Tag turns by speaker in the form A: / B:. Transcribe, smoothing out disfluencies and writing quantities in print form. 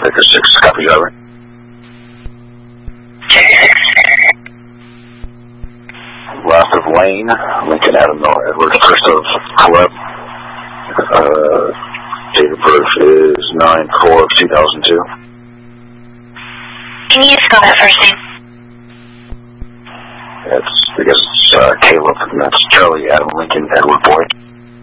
A: Victor 6, copy, driver. Last of Lane, Lincoln Avenue, Edward, first of Caleb. Date of birth is 9/4/2002.
B: Can you spell that first name?
A: I guess it's Caleb, and that's Charlie, Adam, Lincoln, Edward, Boy.